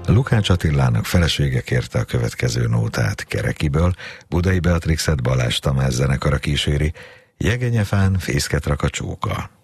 Lukács Attilának felesége kérte a következő nótát Kerekiből, Budai Beatrixet Balázs Tamás zenekara kíséri, Jegenyefán fészket rak a csóka.